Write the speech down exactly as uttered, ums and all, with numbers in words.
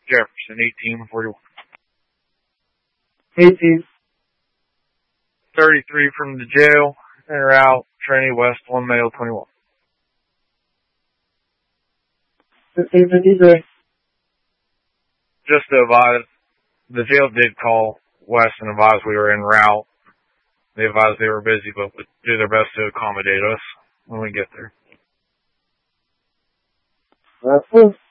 Jefferson, eighteen forty-one. eighteen. thirty-three from the jail, en route, Trinity West, one male, twenty-one. fifteen fifty-three. Just to advise, the jail did call West and advise we were en route. They advised they were busy, but would do their best to accommodate us when we get there. That's it.